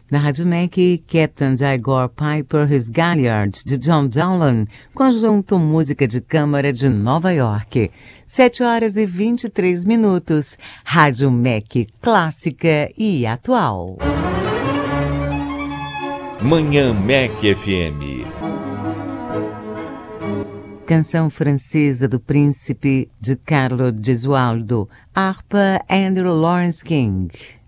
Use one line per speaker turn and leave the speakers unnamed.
Na Rádio MEC, Captain de Igor Piper, His Galliard, de John Dowland, conjunto música de câmara de Nova York. 7h23. Rádio MEC, clássica e atual.
Manhã MEC FM.
Canção francesa do Príncipe de Carlo Gesualdo, harpa Andrew Lawrence King.